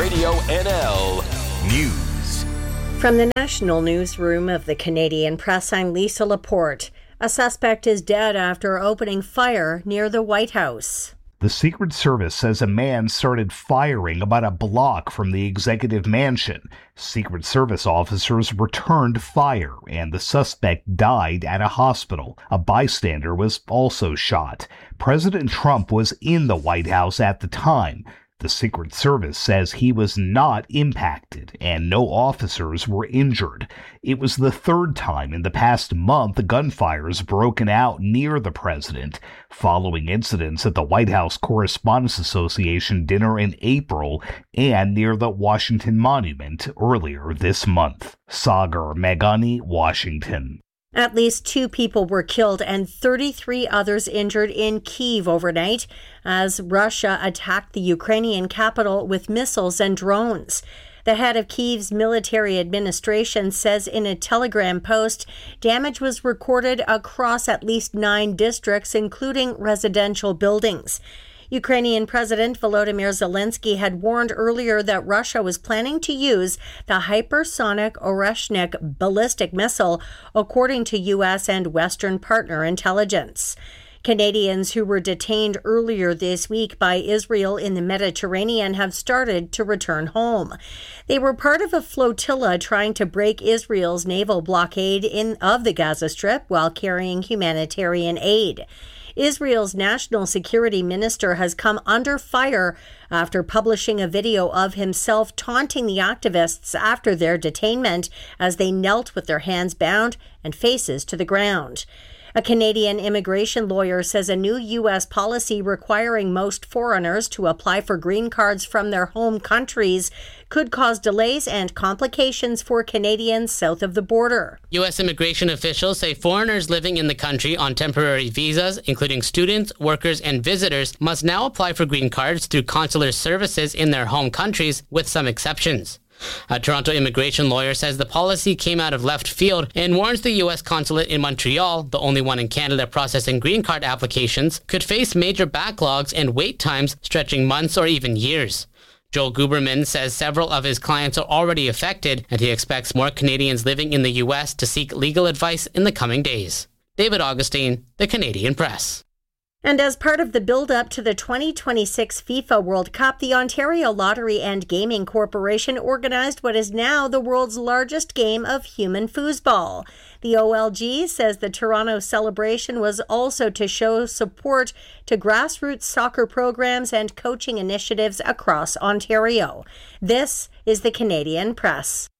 Radio NL News. From the National Newsroom of the Canadian Press, I'm Lisa Laporte. A suspect is dead after opening fire near the White House. The Secret Service says a man started firing about a block from the executive mansion. Secret Service officers returned fire, and the suspect died at a hospital. A bystander was also shot. President Trump was in the White House at the time. The Secret Service says he was not impacted and no officers were injured. It was the third time in the past month gunfires broken out near the president, following incidents at the White House Correspondents Association dinner in April and near the Washington Monument earlier this month. Sagar Meghani, Washington. At least 2 people were killed and 33 others injured in Kyiv overnight as Russia attacked the Ukrainian capital with missiles and drones. The head of Kyiv's military administration says in a Telegram post, damage was recorded across at least 9 districts, including residential buildings. Ukrainian President Volodymyr Zelensky had warned earlier that Russia was planning to use the hypersonic Oreshnik ballistic missile, according to U.S. and Western partner intelligence. Canadians who were detained earlier this week by Israel in the Mediterranean have started to return home. They were part of a flotilla trying to break Israel's naval blockade of the Gaza Strip while carrying humanitarian aid. Israel's national security minister has come under fire after publishing a video of himself taunting the activists after their detainment as they knelt with their hands bound and faces to the ground. A Canadian immigration lawyer says a new U.S. policy requiring most foreigners to apply for green cards from their home countries could cause delays and complications for Canadians south of the border. U.S. immigration officials say foreigners living in the country on temporary visas, including students, workers, and visitors, must now apply for green cards through consular services in their home countries, with some exceptions. A Toronto immigration lawyer says the policy came out of left field and warns the U.S. consulate in Montreal, the only one in Canada processing green card applications, could face major backlogs and wait times stretching months or even years. Joel Guberman says several of his clients are already affected, and he expects more Canadians living in the U.S. to seek legal advice in the coming days. David Augustine, The Canadian Press. And as part of the build-up to the 2026 FIFA World Cup, the Ontario Lottery and Gaming Corporation organized what is now the world's largest game of human foosball. The OLG says the Toronto celebration was also to show support to grassroots soccer programs and coaching initiatives across Ontario. This is the Canadian Press.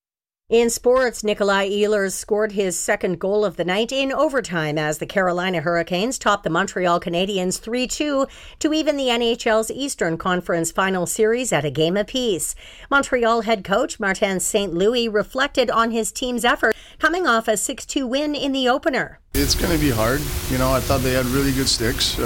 In sports, Nikolai Ehlers scored his second goal of the night in overtime as the Carolina Hurricanes topped the Montreal Canadiens 3-2 to even the NHL's Eastern Conference Final Series at a game apiece. Montreal head coach Martin St. Louis reflected on his team's effort, coming off a 6-2 win in the opener. It's going to be hard. I thought they had really good sticks.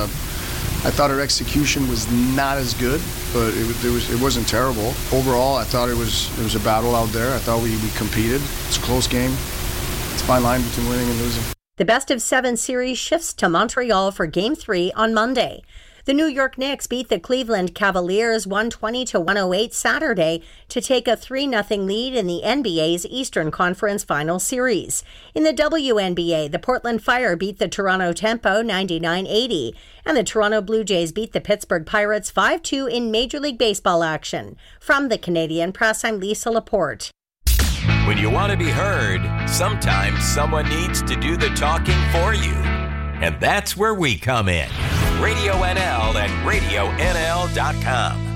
I thought our execution was not as good, but it wasn't terrible. Overall, I thought it was a battle out there. I thought we competed. It's a close game. It's a fine line between winning and losing. The best-of-7 series shifts to Montreal for Game 3 on Monday. The New York Knicks beat the Cleveland Cavaliers 120-108 Saturday to take a 3-0 lead in the NBA's Eastern Conference Final Series. In the WNBA, the Portland Fire beat the Toronto Tempo 99-80, and the Toronto Blue Jays beat the Pittsburgh Pirates 5-2 in Major League Baseball action. From the Canadian Press, I'm Lisa Laporte. When you want to be heard, sometimes someone needs to do the talking for you. And that's where we come in. Radio NL and RadioNL.com.